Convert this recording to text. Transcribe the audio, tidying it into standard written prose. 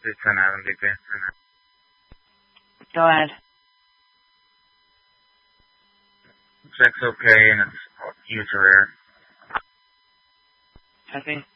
Big 10 Adam, Big 10 Adam. Go ahead. Check's okay, and it's user error. Copy.